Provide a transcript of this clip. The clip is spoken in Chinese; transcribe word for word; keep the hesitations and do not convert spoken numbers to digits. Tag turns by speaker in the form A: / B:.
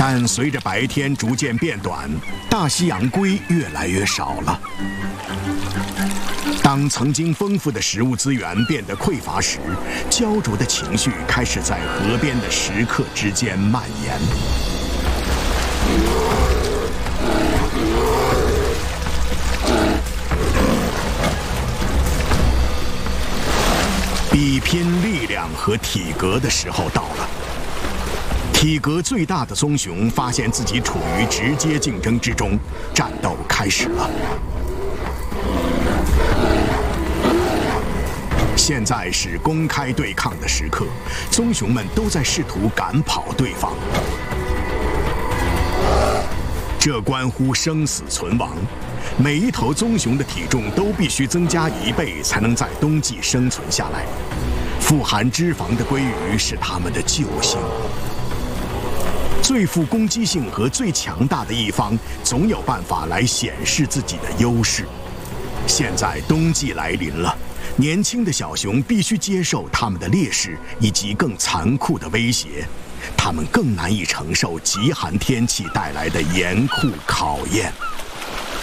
A: 但随着白天逐渐变短，大西洋龟越来越少了。当曾经丰富的食物资源变得匮乏时，焦灼的情绪开始在河边的食客之间蔓延。比拼力量和体格的时候到了。体格最大的棕熊发现自己处于直接竞争之中，战斗开始了。现在是公开对抗的时刻，棕熊们都在试图赶跑对方。这关乎生死存亡，每一头棕熊的体重都必须增加一倍，才能在冬季生存下来。富含脂肪的鲑鱼是它们的救星。最富攻击性和最强大的一方，总有办法来显示自己的优势。现在冬季来临了。年轻的小熊必须接受它们的劣势以及更残酷的威胁，它们更难以承受极寒天气带来的严酷考验。